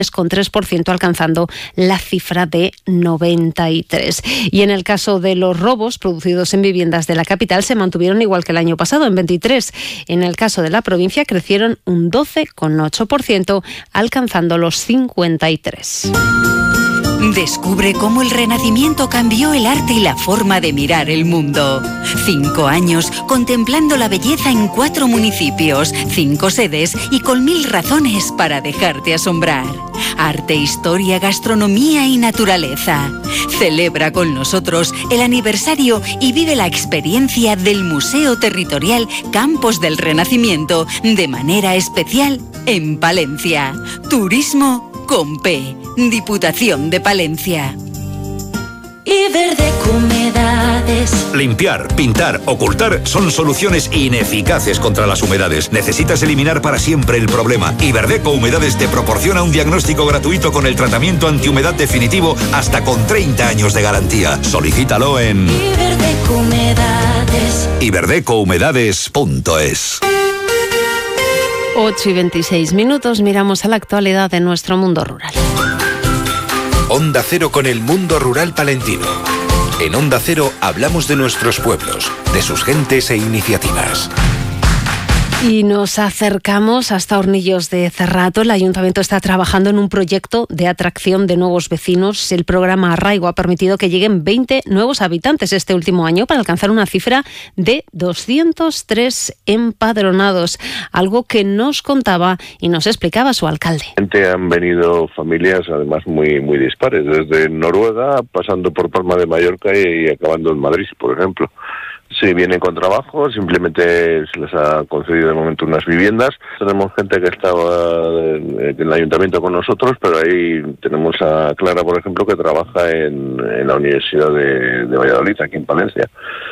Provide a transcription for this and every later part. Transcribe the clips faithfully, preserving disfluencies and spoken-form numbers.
con tres por ciento, alcanzando la cifra de noventa y tres. Y en el caso de los robos producidos en viviendas de la capital se mantuvieron igual que el año pasado, en veintitrés. En el caso de la provincia crecieron un doce coma ocho por ciento, alcanzando los cincuenta y tres. Descubre cómo el Renacimiento cambió el arte y la forma de mirar el mundo. Cinco años contemplando la belleza en cuatro municipios, cinco sedes y con mil razones para dejarte asombrar. Arte, historia, gastronomía y naturaleza. Celebra con nosotros el aniversario y vive la experiencia del Museo Territorial Campos del Renacimiento de manera especial en Palencia. Turismo con P. Diputación de Palencia. Iberdeco Humedades. Limpiar, pintar, ocultar son soluciones ineficaces contra las humedades. Necesitas eliminar para siempre el problema. Iberdeco Humedades te proporciona un diagnóstico gratuito con el tratamiento antihumedad definitivo hasta con treinta años de garantía. Solicítalo en Iberdeco Humedades. iberdeco humedades punto es. ocho y veintiséis minutos, miramos a la actualidad de nuestro mundo rural. Onda Cero con el mundo rural palentino. En Onda Cero hablamos de nuestros pueblos, de sus gentes e iniciativas. Y nos acercamos hasta Hornillos de Cerrato. El Ayuntamiento está trabajando en un proyecto de atracción de nuevos vecinos. El programa Arraigo ha permitido que lleguen veinte nuevos habitantes este último año para alcanzar una cifra de doscientos tres empadronados, algo que nos contaba y nos explicaba su alcalde. Han venido familias además muy muy dispares, desde Noruega, pasando por Palma de Mallorca y, y acabando en Madrid, por ejemplo. Sí, vienen con trabajo, simplemente se les ha concedido de momento unas viviendas. Tenemos gente que estaba en el ayuntamiento con nosotros, pero ahí tenemos a Clara, por ejemplo, que trabaja en, en la Universidad de, de Valladolid, aquí en Palencia.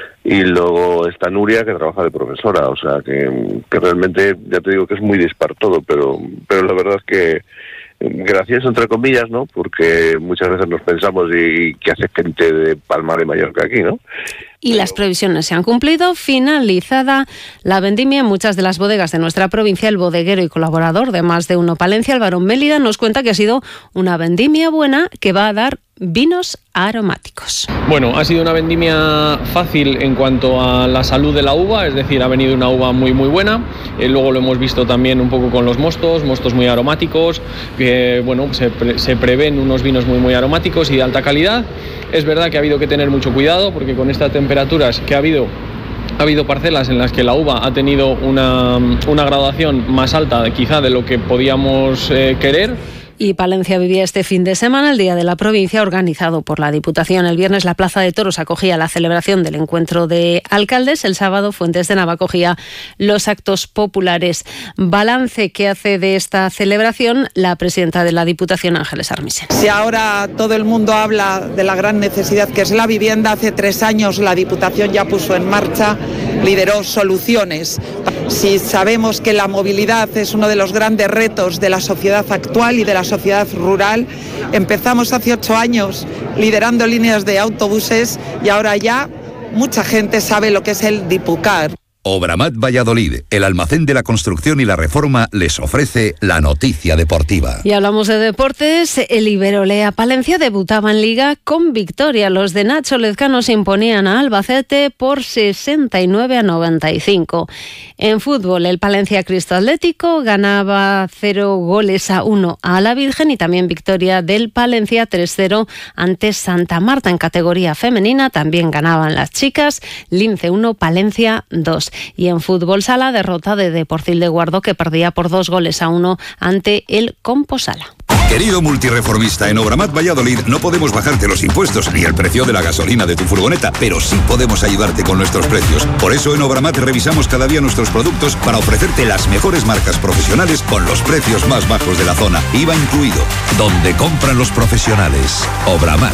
Y luego está Nuria, que trabaja de profesora, o sea, que, que realmente, ya te digo que es muy dispar todo, pero, pero la verdad es que gracioso entre comillas, ¿no? Porque muchas veces nos pensamos y qué hace gente de Palma de Mallorca aquí, ¿no? Y las previsiones se han cumplido. Finalizada la vendimia en muchas de las bodegas de nuestra provincia, el bodeguero y colaborador de Más de Uno Palencia, Álvaro Mélida, nos cuenta que ha sido una vendimia buena que va a dar vinos aromáticos. Bueno, ha sido una vendimia fácil en cuanto a la salud de la uva, es decir, ha venido una uva muy muy buena. Eh, luego lo hemos visto también un poco con los mostos, mostos muy aromáticos, que bueno, se, pre- se prevén unos vinos muy muy aromáticos y de alta calidad. Es verdad que ha habido que tener mucho cuidado porque con estas temperaturas que ha habido Ha habido parcelas en las que la uva ha tenido una, una graduación más alta quizá de lo que podíamos eh, querer. Y Palencia vivía este fin de semana el Día de la Provincia, organizado por la Diputación. El viernes la Plaza de Toros acogía la celebración del encuentro de alcaldes. El sábado Fuentes de Nava acogía los actos populares. Balance que hace de esta celebración la presidenta de la Diputación, Ángeles Armisen. Si ahora todo el mundo habla de la gran necesidad que es la vivienda, hace tres años la Diputación ya puso en marcha, lideró soluciones. Si sabemos que la movilidad es uno de los grandes retos de la sociedad actual y de la sociedad rural, empezamos hace ocho años liderando líneas de autobuses y ahora ya mucha gente sabe lo que es el Dipucar. Obramat Valladolid, el almacén de la construcción y la reforma, les ofrece la noticia deportiva. Y hablamos de deportes. El Iberolea Palencia debutaba en Liga con victoria. Los de Nacho Lezcano se imponían a Albacete por sesenta y nueve a noventa y cinco. En fútbol, el Palencia Cristo Atlético ganaba cero goles a uno a la Virgen y también victoria del Palencia tres cero ante Santa Marta. En categoría femenina también ganaban las chicas, Lince uno, Palencia dos. Y en fútbol sala, derrota de Deportil de Guardo, que perdía por dos goles a uno ante el Composala. Querido multireformista, en Obramat Valladolid no podemos bajarte los impuestos ni el precio de la gasolina de tu furgoneta, pero sí podemos ayudarte con nuestros precios. Por eso en Obramat revisamos cada día nuestros productos para ofrecerte las mejores marcas profesionales con los precios más bajos de la zona, I V A incluido. Donde compran los profesionales. Obramat.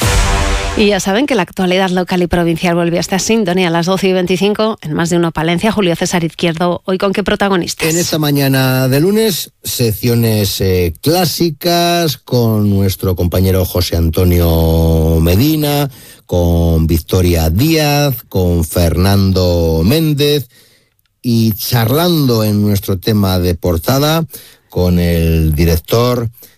Y ya saben que la actualidad local y provincial vuelve a esta sintonía a las doce y veinticinco en Más de Uno Palencia. Julio César Izquierdo, ¿hoy con qué protagonistas? En esta mañana de lunes, secciones eh, clásicas con nuestro compañero José Antonio Medina, con Victoria Díaz, con Fernando Méndez y charlando en nuestro tema de portada con el director